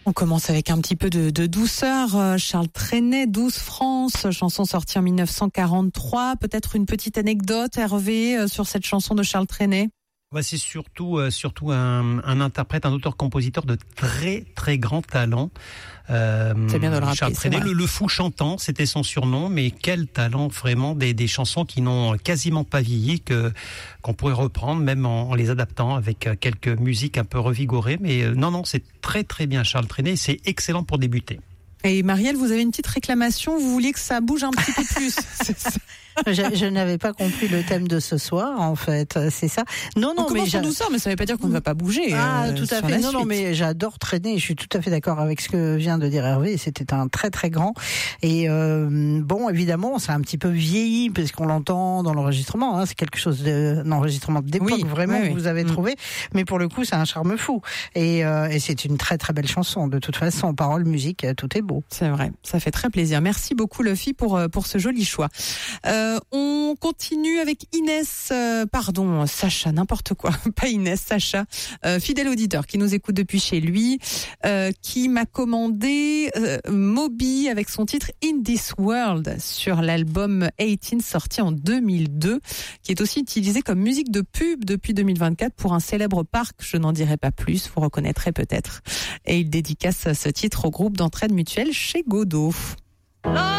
On commence avec un petit peu de douceur. Charles Trenet, Douce France, chanson sortie en 1943. Peut-être une petite anecdote, Hervé, sur cette chanson de Charles Trenet? C'est surtout un interprète, un auteur-compositeur de très très grand talent. C'est bien de le rappeler. Charles Trenet, le fou chantant, c'était son surnom, mais quel talent vraiment, des chansons qui n'ont quasiment pas vieilli, qu'on pourrait reprendre même en les adaptant avec quelques musiques un peu revigorées. Mais non, c'est très très bien Charles Trenet, c'est excellent pour débuter. Et Marielle, vous avez une petite réclamation, vous vouliez que ça bouge un petit peu plus. C'est ça. Je n'avais pas compris le thème de ce soir, en fait, c'est ça. Non, on commence en douceur, mais ça ne veut pas dire qu'on ne va pas bouger. Tout à fait. Non, mais j'adore Trenet. Je suis tout à fait d'accord avec ce que vient de dire Hervé. C'était un très très grand. Et bon, évidemment, c'est un petit peu vieilli parce qu'on l'entend dans l'enregistrement. C'est quelque chose d'enregistrement d'époque vraiment que vous avez trouvé. Mais pour le coup, c'est un charme fou. Et c'est une très très belle chanson. De toute façon, paroles, musique, tout est beau. C'est vrai. Ça fait très plaisir. Merci beaucoup, Luffy, pour ce joli choix. On continue avec Sacha, n'importe quoi, pas Inès, Sacha, fidèle auditeur qui nous écoute depuis chez lui, qui m'a commandé Moby avec son titre In This World sur l'album 18 sorti en 2002, qui est aussi utilisé comme musique de pub depuis 2024 pour un célèbre parc, je n'en dirai pas plus, vous reconnaîtrez peut-être. Et il dédicace ce titre au groupe d'entraide mutuelle chez Godot.